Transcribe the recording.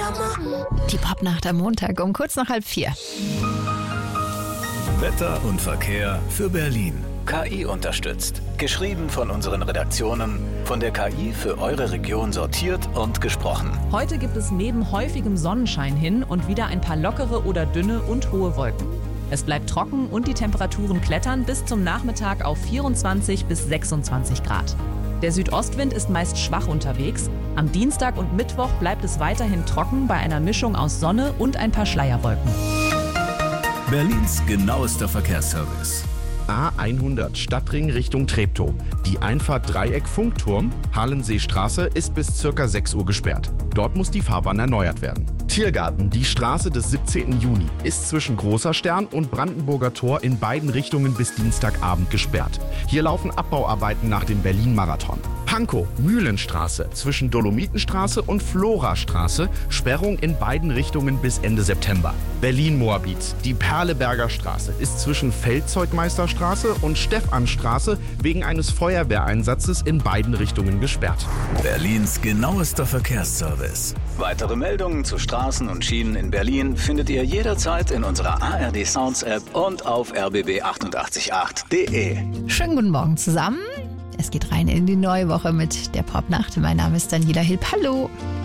Die Popnacht am Montag um kurz nach 3:30. Wetter und Verkehr für Berlin. KI unterstützt. Geschrieben von unseren Redaktionen, von der KI für eure Region sortiert und gesprochen. Heute gibt es neben häufigem Sonnenschein hin und wieder ein paar lockere oder dünne und hohe Wolken. Es bleibt trocken und die Temperaturen klettern bis zum Nachmittag auf 24 bis 26 Grad. Der Südostwind ist meist schwach unterwegs. Am Dienstag und Mittwoch bleibt es weiterhin trocken bei einer Mischung aus Sonne und ein paar Schleierwolken. Berlins genauester Verkehrsservice. A100 Stadtring Richtung Treptow. Die Einfahrt Dreieck Funkturm, Hallenseestraße, ist bis ca. 6 Uhr gesperrt. Dort muss die Fahrbahn erneuert werden. Tiergarten, die Straße des 17. Juni, ist zwischen Großer Stern und Brandenburger Tor in beiden Richtungen bis Dienstagabend gesperrt. Hier laufen Abbauarbeiten nach dem Berlin-Marathon. Pankow, Mühlenstraße, zwischen Dolomitenstraße und Florastraße, Sperrung in beiden Richtungen bis Ende September. Berlin-Moabit, die Perleberger Straße, ist zwischen Feldzeugmeisterstraße und Stephanstraße wegen eines Feuerwehreinsatzes in beiden Richtungen gesperrt. Berlins genauester Verkehrsservice. Weitere Meldungen zu Straßen und Schienen in Berlin findet ihr jederzeit in unserer ARD Sounds App und auf rbb888.de. Schönen guten Morgen zusammen. Es geht rein in die neue Woche mit der Popnacht. Mein Name ist Daniela Hilb. Hallo.